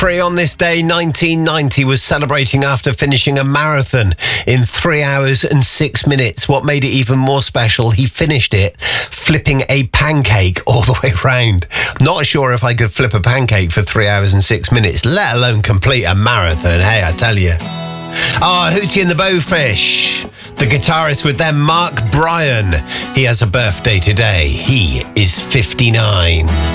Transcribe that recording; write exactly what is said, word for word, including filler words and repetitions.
Osprey on this day, nineteen ninety, was celebrating after finishing a marathon in three hours and six minutes. What made it even more special, he finished it flipping a pancake all the way round. Not sure if I could flip a pancake for three hours and six minutes, let alone complete a marathon. Hey, I tell you. Oh, Hootie and the Blowfish. The guitarist with them, Mark Bryan. He has a birthday today. He is fifty-nine.